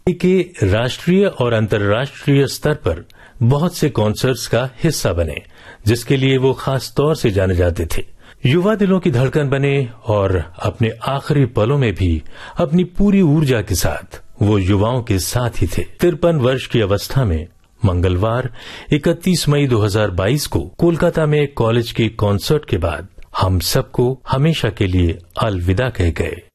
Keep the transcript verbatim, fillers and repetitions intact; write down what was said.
के राष्ट्रीय और अंतर्राष्ट्रीय स्तर पर बहुत से कॉन्सर्ट्स का हिस्सा बने, जिसके लिए वो खास तौर से जाने जाते थे। युवा दिलों की धड़कन बने और अपने आखिरी पलों में भी अपनी पूरी ऊर्जा के साथ वो युवाओं के साथ ही थे। तिरपन वर्ष की अवस्था में मंगलवार इकतीस मई दो हज़ार बाईस को कोलकाता में एक कॉलेज के कॉन्सर्ट के बाद हम सबको हमेशा के लिए अलविदा कह गए।